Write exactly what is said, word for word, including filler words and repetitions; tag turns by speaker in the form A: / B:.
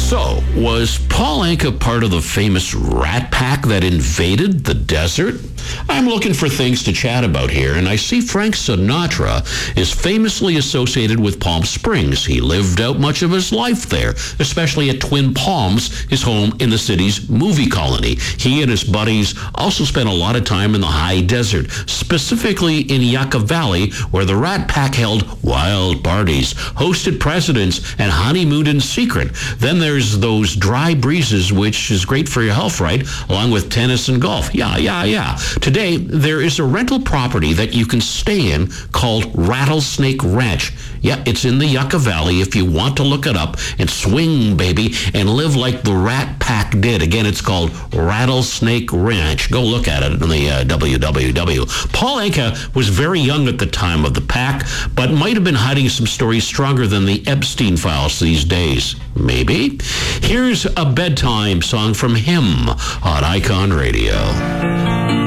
A: So, was Paul Anka part of the famous Rat Pack that invaded the desert? I'm looking for things to chat about here, and I see Frank Sinatra is famously associated with Palm Springs. He lived out much of his life there, especially at Twin Palms, his home in the city's movie colony. He and his buddies also spent a lot of time in the high desert, specifically in Yucca Valley, where the Rat Pack held wild parties, hosted presidents, and honeymooned in secret. Then there's those dry breezes, which is great for your health, right? Along with tennis and golf. Yeah, yeah, yeah. Today, there is a rental property that you can stay in called Rattlesnake Ranch. Yeah, it's in the Yucca Valley if you want to look it up and swing, baby, and live like the Rat Pack did. Again, it's called Rattlesnake Ranch. Go look at it on the uh, W W W. Paul Anka was very young at the time of the pack, but might have been hiding some stories stronger than the Epstein files these days. Maybe? Here's a bedtime song from him on Icon Radio.